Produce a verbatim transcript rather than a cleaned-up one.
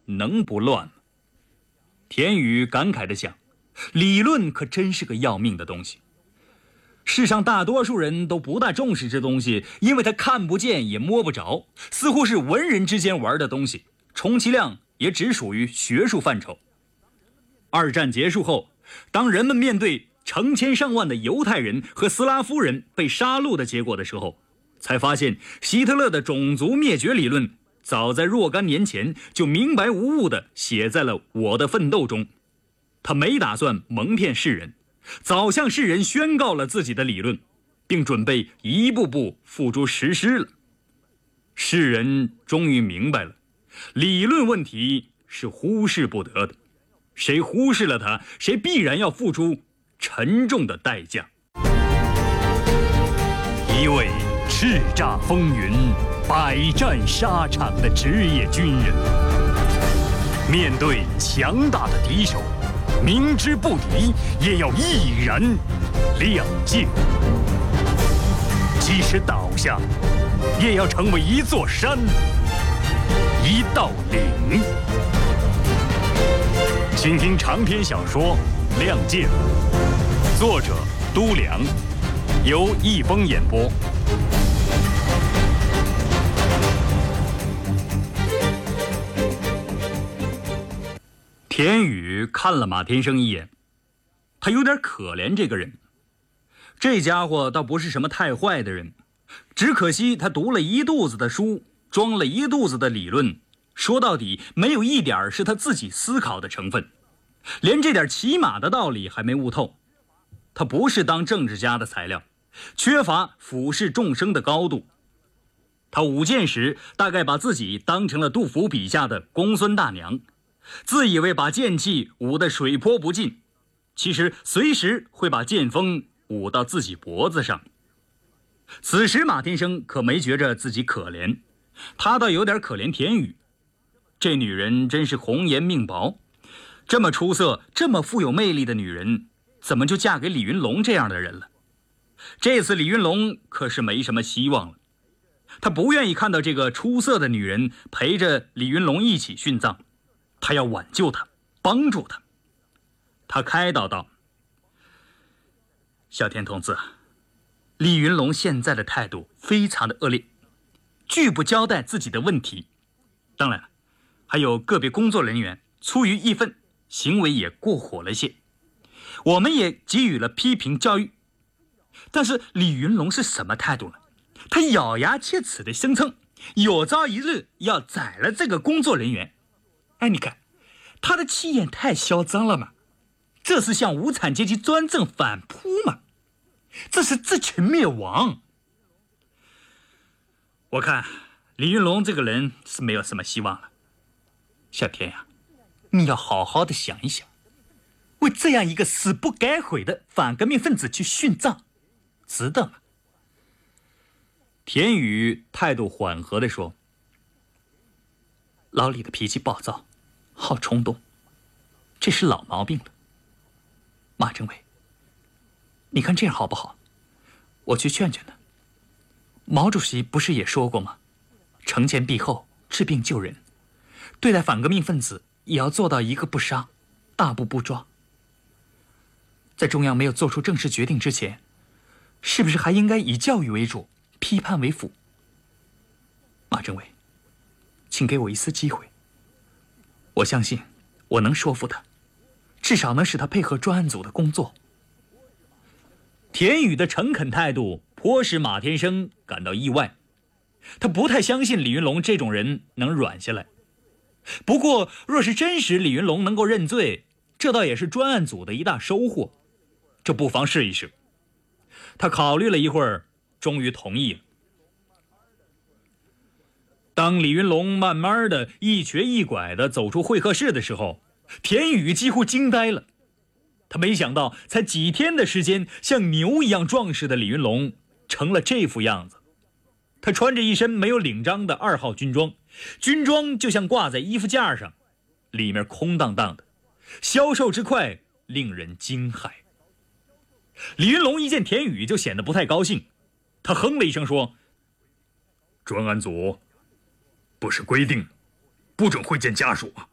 能不乱吗？田宇感慨地想，理论可真是个要命的东西。世上大多数人都不大重视这东西，因为它看不见也摸不着，似乎是文人之间玩的东西，充其量也只属于学术范畴。二战结束后，当人们面对成千上万的犹太人和斯拉夫人被杀戮的结果的时候，才发现希特勒的种族灭绝理论早在若干年前就明白无误地写在了《我的奋斗》中。他没打算蒙骗世人，早向世人宣告了自己的理论，并准备一步步付诸实施了。世人终于明白了，理论问题是忽视不得的，谁忽视了它，谁必然要付出沉重的代价。一位叱咤风云、百战沙场的职业军人，面对强大的敌手，明知不敌也要毅然亮剑，即使倒下也要成为一座山、一道岭。请听长篇小说《亮剑》，作者都良，由易峰演播。田宇看了马天生一眼，他有点可怜这个人。这家伙倒不是什么太坏的人，只可惜他读了一肚子的书，装了一肚子的理论，说到底没有一点是他自己思考的成分，连这点起码的道理还没悟透。他不是当政治家的材料，缺乏俯视众生的高度。他舞剑时大概把自己当成了杜甫笔下的公孙大娘，自以为把剑气舞得水波不进，其实随时会把剑锋舞到自己脖子上。此时马天生可没觉着自己可怜，他倒有点可怜田宇。这女人真是红颜命薄，这么出色这么富有魅力的女人，怎么就嫁给李云龙这样的人了？这次李云龙可是没什么希望了，他不愿意看到这个出色的女人陪着李云龙一起殉葬，他要挽救她，帮助她。他开导道：小田同志，李云龙现在的态度非常的恶劣，拒不交代自己的问题。当然了，还有个别工作人员出于义愤，行为也过火了些，我们也给予了批评教育。但是李云龙是什么态度呢？他咬牙切齿地声称有朝一日要宰了这个工作人员。哎，你看他的气焰太嚣张了嘛，这是向无产阶级专政反扑嘛，这是自取灭亡。我看李云龙这个人是没有什么希望了。小田呀、啊，你要好好的想一想，为这样一个死不改悔的反革命分子去殉葬，值得吗？田宇态度缓和地说：老李的脾气暴躁，好冲动，这是老毛病了。马政委，你看这样好不好？我去劝劝他。毛主席不是也说过吗？惩前毖后，治病救人。对待反革命分子也要做到一个不杀，大步不抓。在中央没有做出正式决定之前，是不是还应该以教育为主，批判为辅？马政委，请给我一次机会，我相信我能说服他，至少能使他配合专案组的工作。田宇的诚恳态度颇使马天生感到意外，他不太相信李云龙这种人能软下来。不过若是真使李云龙能够认罪，这倒也是专案组的一大收获，这不妨试一试。他考虑了一会儿，终于同意了。当李云龙慢慢的一瘸一拐的走出会客室的时候，田宇几乎惊呆了。他没想到才几天的时间，像牛一样壮实的李云龙成了这副样子。他穿着一身没有领章的二号军装，军装就像挂在衣服架上，里面空荡荡的，消瘦之快令人惊骇。李云龙一见田宇就显得不太高兴，他哼了一声说：专案组不是规定不准会见家属吗？